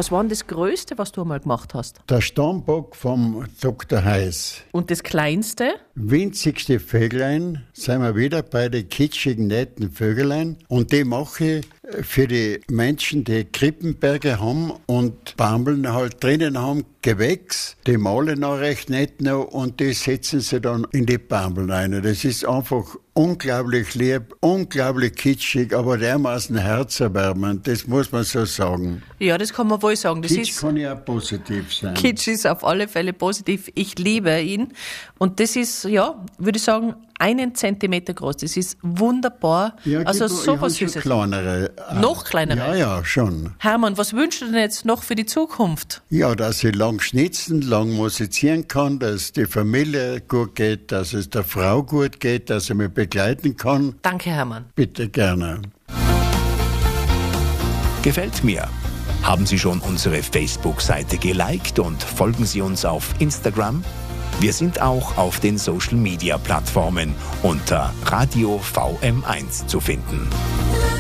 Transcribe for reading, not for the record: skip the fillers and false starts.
Was war denn das Größte, was du einmal gemacht hast? Der Stammbock vom Dr. Heiß. Und das Kleinste? Winzigste Vögelein, sind wir wieder bei den kitschigen, netten Vögelein. Und die mache ich für die Menschen, die Krippenberge haben und Bammeln halt drinnen haben, Gewächs. Die malen auch recht nett noch und die setzen sie dann in die Bammeln rein. Das ist einfach unglaublich lieb, unglaublich kitschig, aber dermaßen herzerwärmend, das muss man so sagen. Ja, das kann man wohl sagen. Das Kitsch kann ja auch positiv sein. Kitsch ist auf alle Fälle positiv. Ich liebe ihn. Und das ist, ja, würde ich sagen, 1 Zentimeter groß. Das ist wunderbar. Ja, also sowas Süßes. Süßes. Kleinere. Noch kleinere? Ja, schon. Hermann, was wünschst du denn jetzt noch für die Zukunft? Ja, dass ich lang schnitzen, lang musizieren kann, dass die Familie gut geht, dass es der Frau gut geht, dass sie mich begleiten kann. Danke, Hermann. Bitte gerne. Gefällt mir? Haben Sie schon unsere Facebook-Seite geliked und folgen Sie uns auf Instagram? Wir sind auch auf den Social-Media-Plattformen unter Radio VM1 zu finden.